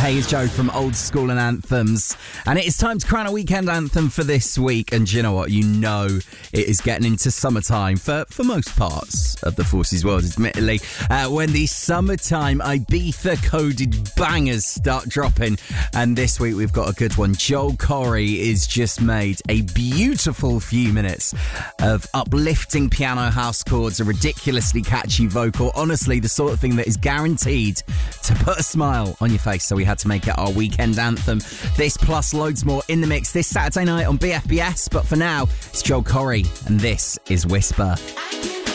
Hey, it's Joe from Old School and Anthems, and it is time to crown a weekend anthem for this week. And do you know what? You know it is getting into summertime for most parts of the Forces world, admittedly, when the summertime Ibiza-coded bangers start dropping. And this week we've got a good one. Joel Corry has just made a beautiful few minutes of uplifting piano house chords, a ridiculously catchy vocal. Honestly, the sort of thing that is guaranteed to put a smile on your face. So we had to make it our weekend anthem. This plus loads more in the mix this Saturday night on BFBS. But for now, it's Joel Corry, and this is Whisper.